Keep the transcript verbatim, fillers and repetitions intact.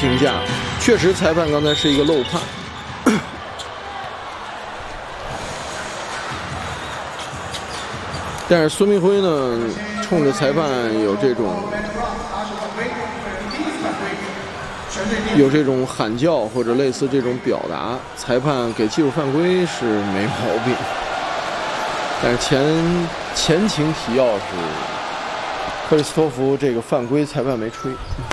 评价，确实裁判刚才是一个漏判。但是孙铭徽呢，冲着裁判有这种有这种喊叫或者类似这种表达，裁判给技术犯规是没毛病。但是前前情提要是克里斯托弗这个犯规裁判没吹。